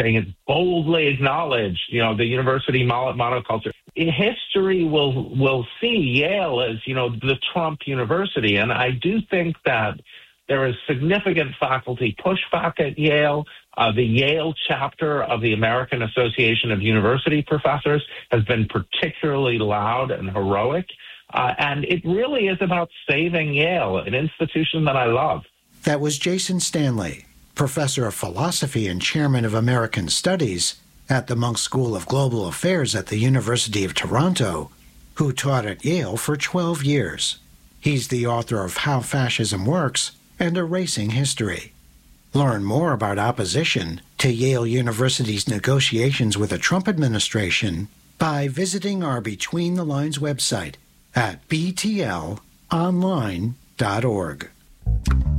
saying it's boldly acknowledged, the university monoculture. History will see Yale as, the Trump university. And I do think that there is significant faculty pushback at Yale. The Yale chapter of the American Association of University Professors has been particularly loud and heroic. And it really is about saving Yale, an institution that I love. That was Jason Stanley, professor of philosophy and chairman of American Studies at the Munk School of Global Affairs at the University of Toronto, who taught at Yale for 12 years. He's the author of How Fascism Works and Erasing History. Learn more about opposition to Yale University's negotiations with the Trump administration by visiting our Between the Lines website at btlonline.org.